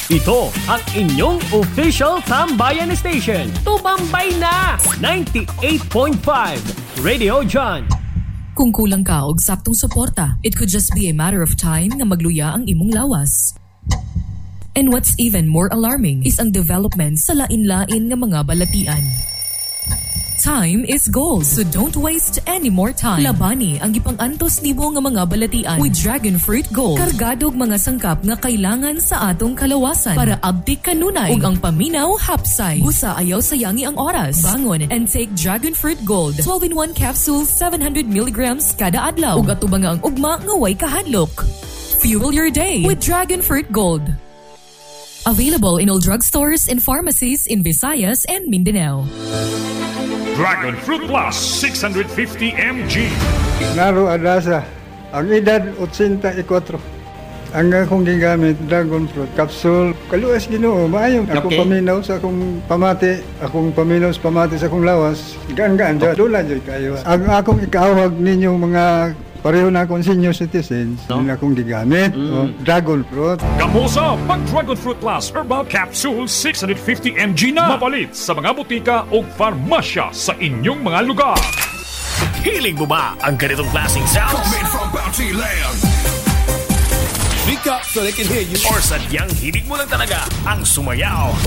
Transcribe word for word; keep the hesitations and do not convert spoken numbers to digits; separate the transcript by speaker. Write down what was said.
Speaker 1: Ito ang inyong official Tambayan Station. Tumambay na! ninety-eight point five Radio John.
Speaker 2: Kung kulang ka og saktong suporta, it could just be a matter of time nga magluya ang imong lawas. And what's even more alarming is ang development sa lain-lain nga mga balatian. Time is gold, so don't waste any more time. Labani ang ipang-antos nibo nga mga balatian with Dragon Fruit Gold. Kargadog mga sangkap nga kailangan sa atong kalawasan para abtik kanunay ug ang paminaw hapsay. Busa ayaw sayangi ang oras. Bangon and take Dragon Fruit Gold. twelve in one capsules, seven hundred milligrams kada adlaw. Ug atubang ang ugma nga way kahadlok. Fuel your day with Dragon Fruit Gold. Available in all drugstores and pharmacies in Visayas and Mindanao.
Speaker 3: Dragon Fruit Plus six hundred fifty milligrams.
Speaker 4: Naro Adasa, ang edad eighty-four. Ang akong gigamit, Dragon Fruit Capsule. Kaluas Ginoo, maayong akong
Speaker 5: Okay.
Speaker 4: paminaw sa akong pamati, akong paminaw sa pamati sa akong lawas. Gaan-gaan, okay. Dula dyan kayo. Ang akong ikahawag ninyong mga pareho na akong senior citizens,
Speaker 5: No?
Speaker 4: yun akong gigamit.
Speaker 5: Mm.
Speaker 4: O, Dragon Fruit.
Speaker 3: Kamusa, pag Dragon Fruit Plus Herbal Capsule six hundred fifty milligrams na. Mapalit sa mga butika o farmasya sa inyong mga lugar.
Speaker 6: Hiling mo ba ang ganitong klaseng sounds?
Speaker 7: Coming from Bounty Land.
Speaker 6: Speak up so they can hear you. Or sadyang hilig mo lang talaga ang sumayaw